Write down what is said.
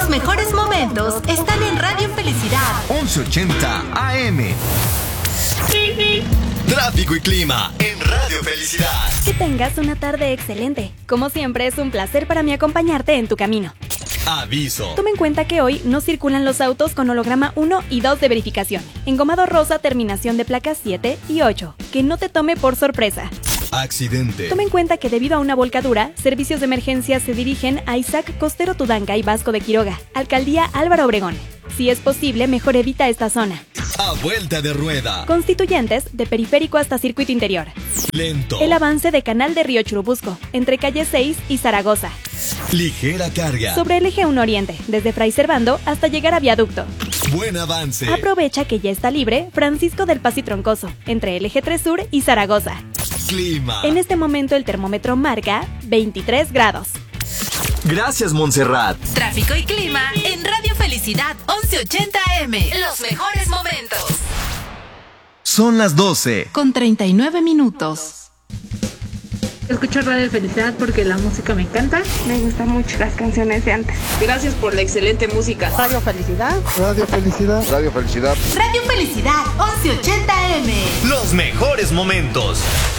mejores momentos están en Radio Felicidad 1180 AM. Tráfico y clima en Radio Felicidad. Que tengas una tarde excelente. Como siempre, es un placer para mí acompañarte en tu camino. Aviso. Toma en cuenta que hoy no circulan los autos con holograma 1 y 2 de verificación. Engomado rosa, terminación de placas 7 y 8. Que no te tome por sorpresa. Accidente. Toma en cuenta que debido a una volcadura, servicios de emergencia se dirigen a Isaac Costero Tudanca y Vasco de Quiroga, Alcaldía Álvaro Obregón. Si es posible, mejor evita esta zona. A vuelta de rueda. Constituyentes, de periférico hasta circuito interior. Lento. El avance de Canal de Río Churubusco, entre calle 6 y Zaragoza. Ligera carga. Sobre el eje 1 Oriente, desde Fray Servando hasta llegar a Viaducto. Buen avance. Aprovecha que ya está libre Francisco del Paz y Troncoso, entre el eje 3 Sur y Zaragoza. Clima. En este momento el termómetro marca 23 grados. Gracias, Montserrat. Tráfico y clima en Radio Felicidad 1180 AM. Los mejores momentos. Son las 12. Con 39 minutos. Escucho Radio Felicidad porque la música me encanta. Me gustan mucho las canciones de antes. Gracias por la excelente música. Radio Felicidad. Radio Felicidad. Radio Felicidad. Radio Felicidad 1180 AM. Los mejores momentos.